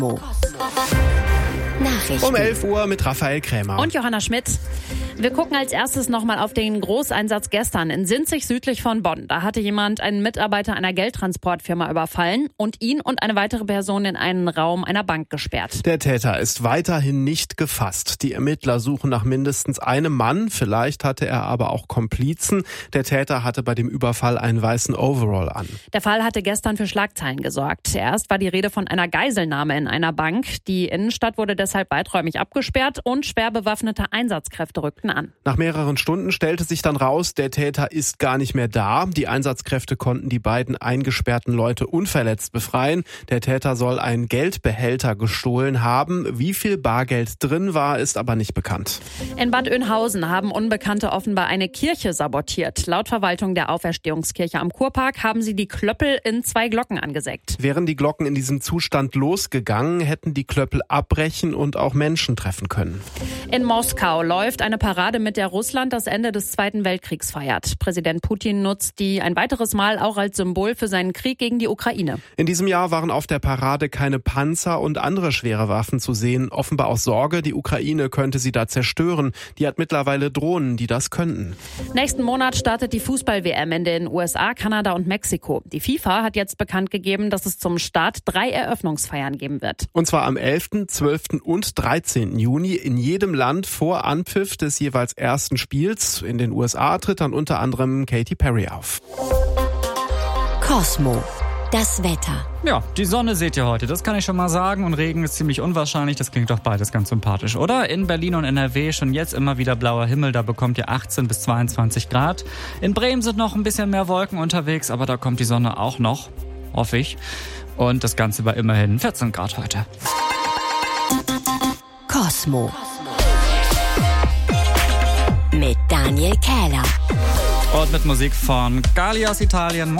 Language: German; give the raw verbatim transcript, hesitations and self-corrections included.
Nachrichten. Um elf Uhr mit Raphael Krämer. Und Johanna Schmidt. Wir gucken als erstes nochmal auf den Großeinsatz gestern in Sinzig südlich von Bonn. Da hatte jemand einen Mitarbeiter einer Geldtransportfirma überfallen und ihn und eine weitere Person in einen Raum einer Bank gesperrt. Der Täter ist weiterhin nicht gefasst. Die Ermittler suchen nach mindestens einem Mann. Vielleicht hatte er aber auch Komplizen. Der Täter hatte bei dem Überfall einen weißen Overall an. Der Fall hatte gestern für Schlagzeilen gesorgt. Erst war die Rede von einer Geiselnahme in einer Bank. Die Innenstadt wurde deshalb weiträumig abgesperrt und schwer bewaffnete Einsatzkräfte rückten an. Nach mehreren Stunden stellte sich dann raus, der Täter ist gar nicht mehr da. Die Einsatzkräfte konnten die beiden eingesperrten Leute unverletzt befreien. Der Täter soll einen Geldbehälter gestohlen haben. Wie viel Bargeld drin war, ist aber nicht bekannt. In Bad Oeynhausen haben Unbekannte offenbar eine Kirche sabotiert. Laut Verwaltung der Auferstehungskirche am Kurpark haben sie die Klöppel in zwei Glocken angesägt. Wären die Glocken in diesem Zustand losgegangen, hätten die Klöppel abbrechen und auch Menschen treffen können. In Moskau läuft eine Parade, mit der Russland das Ende des Zweiten Weltkriegs feiert. Präsident Putin nutzt die ein weiteres Mal auch als Symbol für seinen Krieg gegen die Ukraine. In diesem Jahr waren auf der Parade keine Panzer und andere schwere Waffen zu sehen. Offenbar aus Sorge, die Ukraine könnte sie da zerstören. Die hat mittlerweile Drohnen, die das könnten. Nächsten Monat startet die Fußball-W M in den U S A, Kanada und Mexiko. Die FIFA hat jetzt bekannt gegeben, dass es zum Start drei Eröffnungsfeiern geben wird. Und zwar am elften, zwölften und dreizehnten Juni in jedem Land vor Anpfiff des jeweils ersten Spiels. In den U S A tritt dann unter anderem Katy Perry auf. Cosmo. Das Wetter. Ja, die Sonne seht ihr heute, das kann ich schon mal sagen. Und Regen ist ziemlich unwahrscheinlich, das klingt doch beides ganz sympathisch, oder? In Berlin und N R W schon jetzt immer wieder blauer Himmel, da bekommt ihr achtzehn bis zweiundzwanzig Grad. In Bremen sind noch ein bisschen mehr Wolken unterwegs, aber da kommt die Sonne auch noch, hoffe ich. Und das Ganze bei immerhin vierzehn Grad heute. Cosmo. Mit Daniel Kähler. Und mit Musik von Gali aus Italien.